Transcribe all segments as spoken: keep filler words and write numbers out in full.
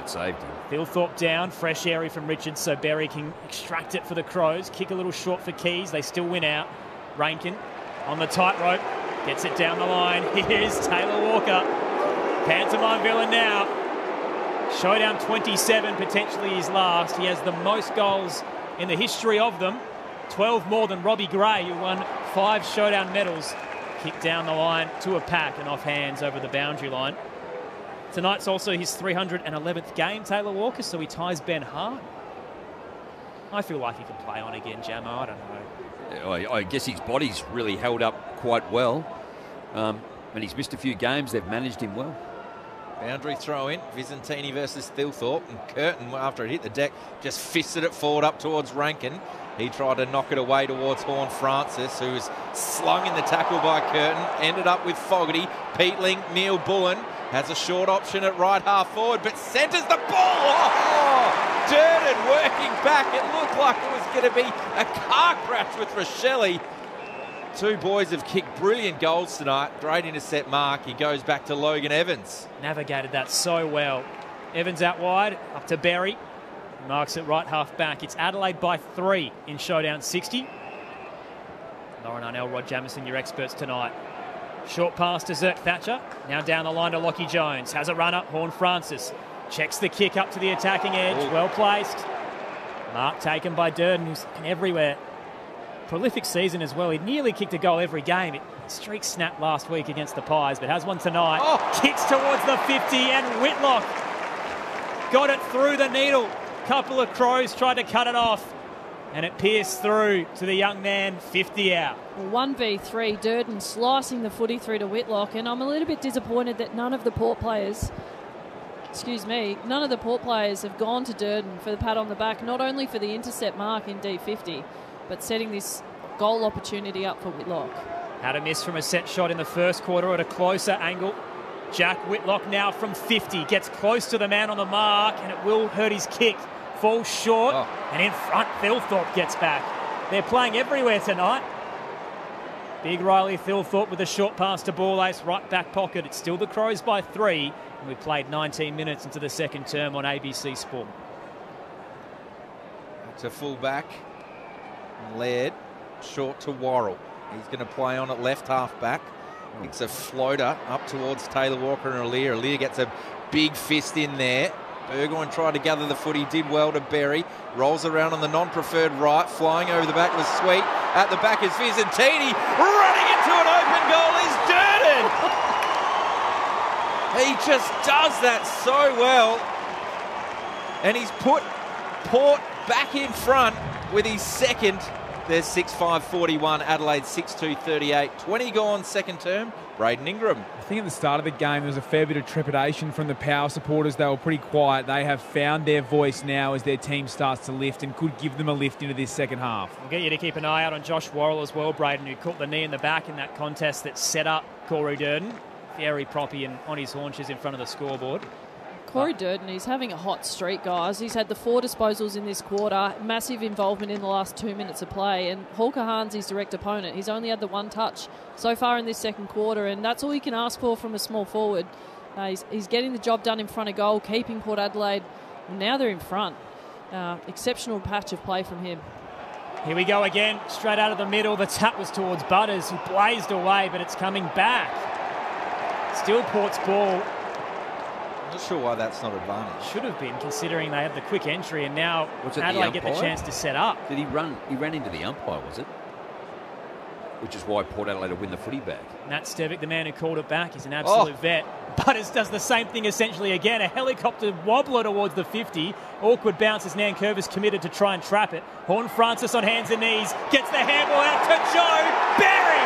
that saved him. Thilthorpe down, fresh area from Richards, so Berry can extract it for the Crows. Kick a little short for Keys. They still win out. Rankin on the tightrope, gets it down the line. Here's Taylor Walker. Pantomime villain now. Showdown twenty-seven, potentially his last. He has the most goals in the history of them. twelve more than Robbie Gray, who won five Showdown medals. Kicked down the line to a pack and off hands over the boundary line. Tonight's also his three hundred eleventh game, Taylor Walker, so he ties Ben Hart. I feel like he can play on again, Jamo. I don't know. I, I guess his body's really held up quite well. Um, and he's missed a few games. They've managed him well. Boundary throw in, Visentini versus Thilthorpe, and Curtin, after it hit the deck, just fisted it forward up towards Rankin. He tried to knock it away towards Horn Francis, who was slung in the tackle by Curtin, ended up with Fogarty. Peatling, Neil Bullen has a short option at right half forward, but centres the ball. Oh, Durden working back. It looked like it was going to be a car crash with Rochelle. Two boys have kicked brilliant goals tonight. Great intercept mark. He goes back to Logan Evans. Navigated that so well. Evans out wide, up to Berry. Marks it right half back. It's Adelaide by three in Showdown sixty. Lauren Arnell, Rod Jamieson, your experts tonight. Short pass to Zerk Thatcher. Now down the line to Lockie Jones. Has a runner, Horn Francis. Checks the kick up to the attacking edge. Ooh. Well placed. Mark taken by Durden, who's everywhere. Prolific season as well. He nearly kicked a goal every game. It streak snapped last week against the Pies, but has one tonight. Oh. Kicks towards the fifty, and Whitlock got it through the needle. Couple of Crows tried to cut it off, and it pierced through to the young man, fifty out. Well, one v three, Durden slicing the footy through to Whitlock, and I'm a little bit disappointed that none of the Port players, excuse me, none of the Port players have gone to Durden for the pat on the back, not only for the intercept mark in D fifty, but setting this goal opportunity up for Whitlock. Had a miss from a set shot in the first quarter at a closer angle. Jack Whitlock now from fifty, gets close to the man on the mark, and it will hurt his kick. Falls short, oh. and in front, Thilthorpe gets back. They're playing everywhere tonight. Big Riley Thilthorpe with a short pass to Ball Ace, right back pocket. It's still the Crows by three, and we played nineteen minutes into the second term on A B C Sport. To full back. Laird, short to Worrell. He's going to play on at left half back. It's a floater up towards Taylor Walker and Aliir. Aliir gets a big fist in there. Burgoyne tried to gather the footy, did well to Berry. Rolls around on the non-preferred right. Flying over the back was Sweet. At the back is Visentini. Running into an open goal is Durden. He just does that so well. And he's put Port back in front with his second. There's six five forty-one, Adelaide six two thirty-eight. twenty gone second term, Braden Ingram. I think at the start of the game there was a fair bit of trepidation from the Power supporters. They were pretty quiet. They have found their voice now as their team starts to lift and could give them a lift into this second half. We'll get you to keep an eye out on Josh Worrell as well, Braden, who caught the knee in the back in that contest that set up Corey Durden. Very proppy and on his haunches in front of the scoreboard. Corey Durden, he's having a hot streak, guys. He's had the four disposals in this quarter, massive involvement in the last two minutes of play, and Hawker Hahn's his direct opponent. He's only had the one touch so far in this second quarter, and that's all you can ask for from a small forward. Uh, he's, he's getting the job done in front of goal, keeping Port Adelaide. And now they're in front. Uh, exceptional patch of play from him. Here we go again, straight out of the middle. The tap was towards Butters, who blazed away, but it's coming back. Still Port's ball. I'm not sure why that's not advantage. Should have been, considering they have the quick entry, and now Was it Adelaide the get the umpire? chance to set up. Did he run? He ran into the umpire, was it? Which is why Port Adelaide will win the footy back. Nat Stevic, the man who called it back, is an absolute Oh. vet. Butters does the same thing essentially again. A helicopter wobbler towards the fifty. Awkward bounce as Nankervis committed to try and trap it. Horn Francis on hands and knees. Gets the handball out to Joe Berry.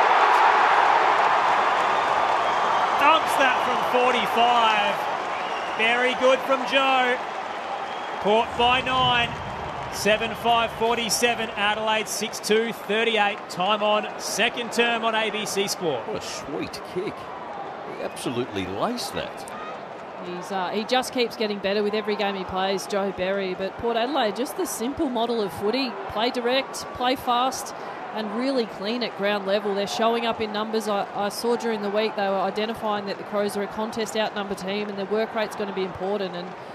Dumps that from forty-five. Very good from Joe. Port by nine. seven five forty-seven. Adelaide six two thirty-eight. Time on second term on A B C Sport. What a sweet kick. He absolutely laced that. He's uh, he just keeps getting better with every game he plays, Joe Berry. But Port Adelaide, just the simple model of footy. Play direct, play fast, and really clean at ground level. They're showing up in numbers. I, I saw during the week they were identifying that the Crows are a contest outnumber team and their work rate's going to be important. And